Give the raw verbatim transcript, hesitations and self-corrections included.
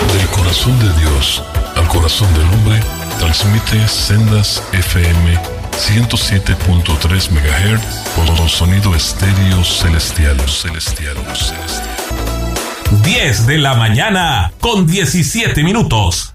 Del corazón de Dios al corazón del hombre, transmite Sendas F M ciento siete punto tres megahertz por sonido estéreo celestial, celestial, celestial. diez de la mañana con diecisiete minutos.